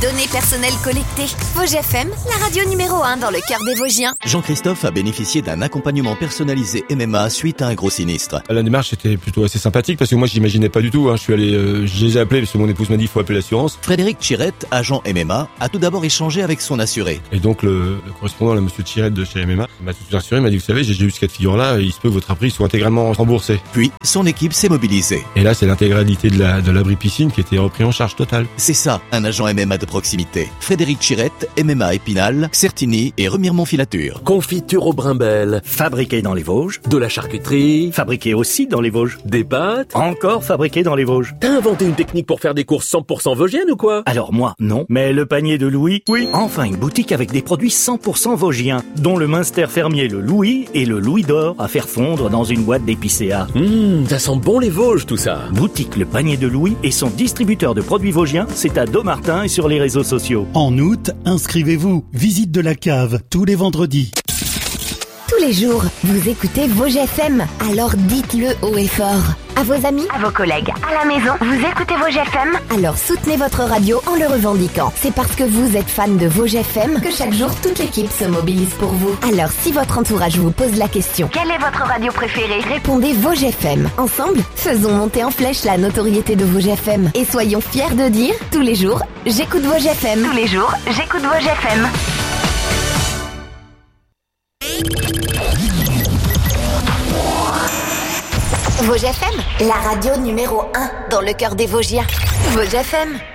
données personnelles collectées. Vosges FM, la radio numéro 1 dans le cœur des Vosgiens. Jean-Christophe a bénéficié d'un accompagnement personnalisé MMA suite à un gros sinistre. La démarche était plutôt assez sympathique parce que moi j'imaginais pas du tout. Je suis allé, je les ai appelés parce que mon épouse m'a dit il faut appeler l'assurance. Frédéric Chirette, agent MMA, a tout d'abord échangé avec son assuré. Et donc le correspondant, là, monsieur Chirette de chez MMA, m'a tout de suite rassuré, m'a dit vous savez, j'ai eu ce cas de figure-là, il se peut que votre abri soit intégralement remboursé. Puis son équipe s'est mobilisée. Et là c'est l'intégralité de l'abri piscine qui était repris en charge totale. C'est ça, un agent MMA de proximité. Frédéric Chirette, MMA Épinal, Certigny et Remiremont-Filature. Confiture au bриmbelle. Fabriqué dans les Vosges. De la charcuterie. Fabriqué aussi dans les Vosges. Des pâtes. Encore fabriqué dans les Vosges. T'as inventé une technique pour faire des courses 100% vosgiennes ou quoi? Alors moi, non. Mais le panier de Louis, oui. Enfin, une boutique avec des produits 100% vosgiens, dont le Münster fermier le Louis et le Louis d'or à faire fondre dans une boîte d'épicéa. Ça sent bon les Vosges tout ça. Boutique Le Panier de Louis et son distributeur de produits vosgiens, c'est à Domartin et sur les réseaux sociaux. En août, inscrivez-vous. Visite de la cave, tous les vendredis. Tous les jours, vous écoutez Vosges FM. Alors dites-le haut et fort. À vos amis, à vos collègues, à la maison, vous écoutez Vosges FM. Alors soutenez votre radio en le revendiquant. C'est parce que vous êtes fan de Vosges FM que chaque jour, toute l'équipe se mobilise pour vous. Alors si votre entourage vous pose la question, quelle est votre radio préférée? Répondez Vosges FM. Ensemble, faisons monter en flèche la notoriété de Vosges FM. Et soyons fiers de dire, tous les jours, j'écoute Vosges FM. Tous les jours, j'écoute Vosges FM. Vosges FM, la radio numéro 1 dans le cœur des Vosgiens. Vosges FM.